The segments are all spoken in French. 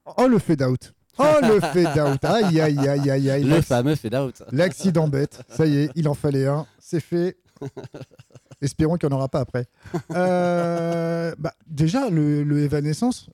Oh, le fade out. Oh, le fade out. Aïe, aïe, aïe, aïe, aïe. Le fameux fade out. L'accident bête. Ça y est, il en fallait un. C'est fait. Espérons qu'il n'y en aura pas après. Déjà, le Evanescence,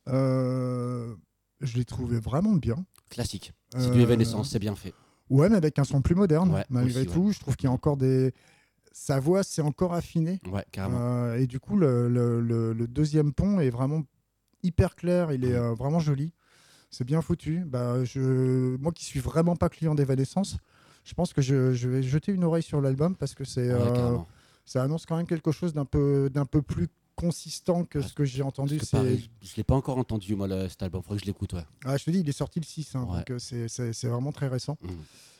je l'ai trouvé vraiment bien. Classique. C'est du Evanescence, c'est bien fait. Ouais, mais avec un son plus moderne, Ouais, malgré aussi, tout. ouais. Je trouve qu'il y a encore des... Sa voix s'est encore affinée. Ouais, carrément. Et du coup, le deuxième pont est vraiment hyper clair. Il est vraiment joli. C'est bien foutu. Moi qui suis vraiment pas client d'Evanescence, je pense que je vais jeter une oreille sur l'album parce que Ouais, carrément. ça annonce quand même quelque chose d'un peu plus consistant que ce que j'ai entendu. Parce que pareil, je l'ai pas encore entendu, moi, cet album. Faudrait que je l'écoute, ouais. Je te dis, il est sorti le 6, hein, Ouais. donc c'est vraiment très récent. Mm.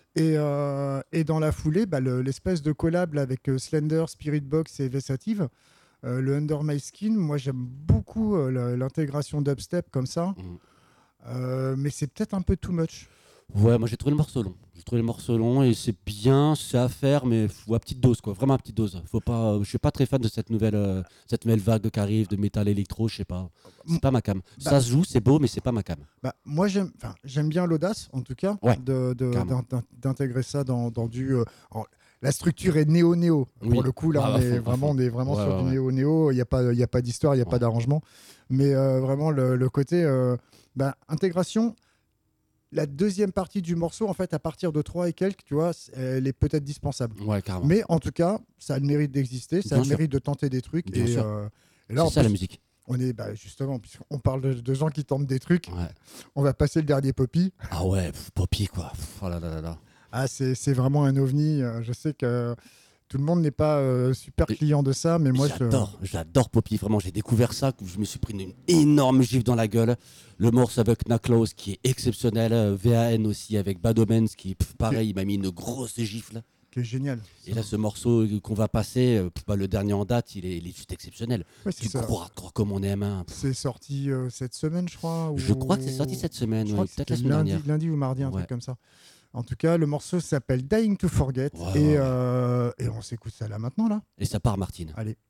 Et dans la foulée, l'espèce de collab là, avec Slender, Spirit Box et Vessative, le Under My Skin, moi j'aime beaucoup l'intégration dubstep comme ça, mais c'est peut-être un peu too much. Ouais, moi j'ai trouvé le morceau long. J'ai trouvé le morceau long et c'est bien, c'est à faire, mais à petite dose, quoi. Vraiment à petite dose. Faut pas, je suis pas très fan de cette nouvelle vague qui arrive de métal électro, je sais pas. C'est pas ma cam. Ça se joue, c'est beau, mais c'est pas ma cam. Moi j'aime bien l'audace, en tout cas, Ouais, d'intégrer ça dans du. La structure est néo-néo. Oui. Pour le coup, là, on est vraiment sur du néo-néo. Il n'y a pas d'histoire, il n'y a pas d'arrangement. Mais vraiment, le côté intégration. La deuxième partie du morceau, en fait, à partir de 3 et quelques, tu vois, elle est peut-être dispensable. Ouais, carrément. Mais en tout cas, ça a le mérite d'exister, ça a le mérite de tenter des trucs. Bien sûr. Et là, c'est ça la musique. On est justement, puisqu'on parle de gens qui tentent des trucs, Ouais. on va passer le dernier Poppy. Ah ouais, Poppy, quoi. Oh là là là là. Ah, c'est vraiment un ovni. Je sais que tout le monde n'est pas super client de ça, mais moi j'adore Poppy, vraiment. J'ai découvert ça, je me suis pris une énorme gifle dans la gueule. Le morceau avec Knuckles qui est exceptionnel, VAN aussi avec Bad Omens qui, pareil, il m'a mis une grosse gifle. Qui est génial. Et là, ce morceau qu'on va passer, le dernier en date, il est juste exceptionnel. Ouais, du gros hardcore comme on aime. C'est sorti cette semaine, je crois. Je crois que c'est sorti cette semaine, peut-être la semaine dernière. Lundi ou mardi, un truc comme ça. En tout cas, le morceau s'appelle Dying to Forget. Ouais. Et on s'écoute ça là maintenant, là. Et ça part, Martine. Allez.